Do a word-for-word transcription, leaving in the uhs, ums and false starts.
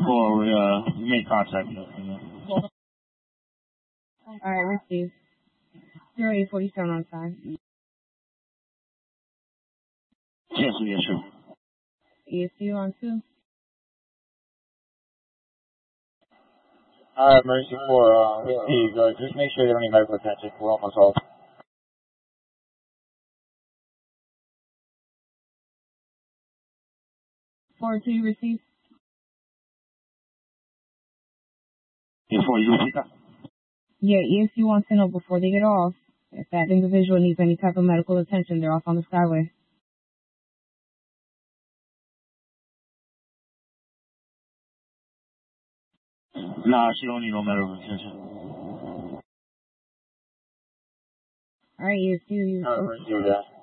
Or we, uh, we made contact. Alright, received. zero eight forty-seven on time. Cancel the issue. E S U on two. Uh, emergency for, uh, Steve, uh, just make sure they don't need medical attention. We're almost all. four two received. Before you repeat that? Yeah, E S U wants to know before they get off if that individual needs any type of medical attention. They're off on the skyway. Nah, she don't need no medical attention. Alright, E S U. Uh, emergency with that.